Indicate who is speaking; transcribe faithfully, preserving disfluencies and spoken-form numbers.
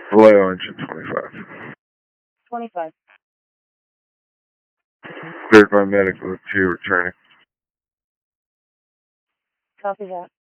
Speaker 1: Vallejo engine twenty-five.
Speaker 2: twenty-five.
Speaker 1: Cleared by medical to you returning.
Speaker 2: Copy that.